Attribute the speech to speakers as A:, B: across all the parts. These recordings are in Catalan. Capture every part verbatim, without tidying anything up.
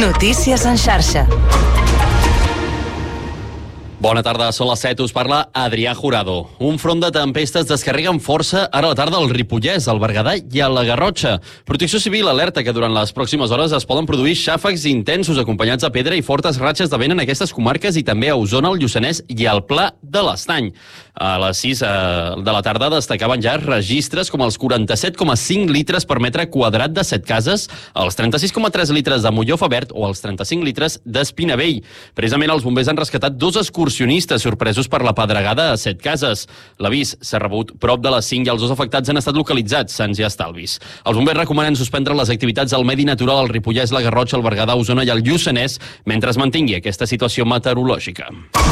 A: Notícies en xarxa.
B: Bona tarda, són les set, us parla Adrià Jurado. Un front de tempestes descarrega amb força ara a la tarda al Ripollès, al Berguedà i a la Garrotxa. Protecció Civil alerta que durant les pròximes hores es poden produir xàfecs intensos acompanyats de pedra i fortes ratxes de vent en aquestes comarques i també a Osona, el Lluçanès i al Pla de l'Estany. A les sis de la tarda destacaven ja registres com els quaranta-set coma cinc litres per metre quadrat de Setcases, els trenta-sis coma tres litres de Mollofa Verd o els trenta-cinc litres d'Espinavell. Precisament els bombers han rescatat dos excursionistes sorpresos per la pedregada a Setcases. L'avís s'ha rebut prop de les cinc i els dos afectats han estat localitzats, sans i estalvis. Els bombers recomanen suspendre les activitats al medi natural al Ripollès, la Garrotxa, el Berguedà, Osona i el Lluçanès mentre es mantingui aquesta situació meteorològica.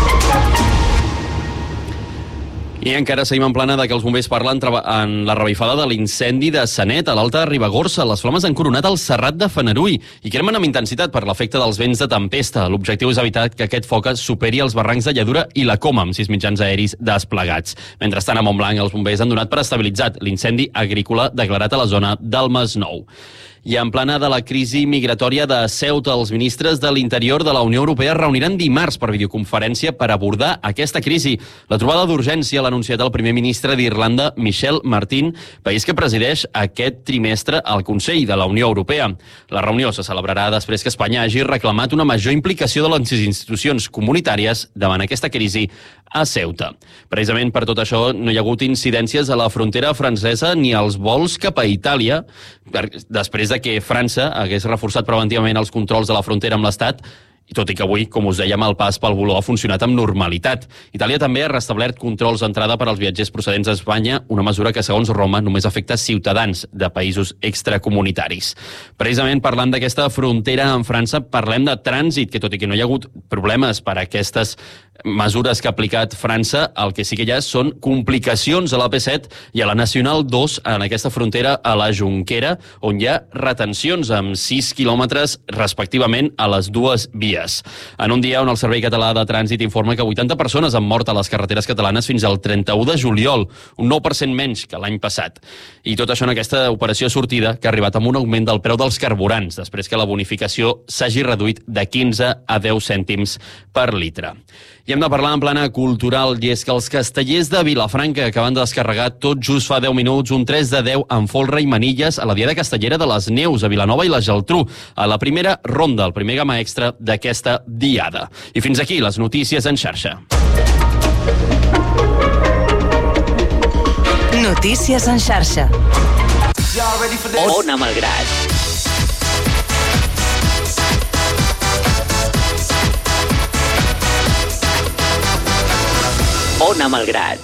B: I encara seguim en plana de que els bombers parlen en la revifada de l'incendi de Sanet, a l'Alta Ribagorça. Les flames han coronat el Serrat de Fenarui i cremen amb intensitat per l'efecte dels vents de tempesta. L'objectiu és evitar que aquest foc superi els barrancs de Lladura i la Coma, amb sis mitjans aeris desplegats. Mentrestant, a Montblanc, els bombers han donat per estabilitzat l'incendi agrícola declarat a la zona del Masnou. I en plana de la crisi migratòria de Ceuta, els ministres de l'Interior de la Unió Europea es reuniran dimarts per videoconferència per abordar aquesta crisi. La trobada d'urgència l'ha anunciat el primer ministre d'Irlanda, Michel Martin, país que presideix aquest trimestre al Consell de la Unió Europea. La reunió se celebrarà després que Espanya hagi reclamat una major implicació de les institucions comunitàries davant aquesta crisi a Ceuta. Precisament per tot això no hi ha hagut incidències a la frontera francesa ni als vols cap a Itàlia, després de que França hagués reforçat preventivament els controls de la frontera amb l'Estat, i tot i que avui, com us dèiem, el pas pel Voló ha funcionat amb normalitat. Itàlia també ha restablert controls d'entrada per als viatgers procedents d'Espanya, una mesura que, segons Roma, només afecta ciutadans de països extracomunitaris. Precisament parlant d'aquesta frontera amb França, parlem de trànsit, que tot i que no hi ha hagut problemes per a aquestes mesures que ha aplicat França, el que sí que hi ha són complicacions a l'A P set i a la Nacional dos en aquesta frontera a la Jonquera, on hi ha retencions amb sis quilòmetres respectivament a les dues vies. En un dia on el Servei Català de Trànsit informa que vuitanta persones han mort a les carreteres catalanes fins al trenta-u de juliol, un nou per cent menys que l'any passat. I tot això en aquesta operació sortida que ha arribat amb un augment del preu dels carburants, després que la bonificació s'hagi reduït de quinze a deu cèntims per litre. I hem de parlar en plana cultural, i és que els castellers de Vilafranca acaben de descarregar tot just fa deu minuts un tres de deu amb folre i manilles a la Diada Castellera de les Neus a Vilanova i la Geltrú, a la primera ronda, el primer gamma extra d'aquesta diada. I fins aquí les notícies en xarxa.
A: Notícies en xarxa.
C: Ona Malgrat. Ona Malgrat.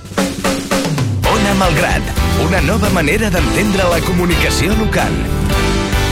D: Ona Malgrat, una nova manera d'entendre la comunicació local.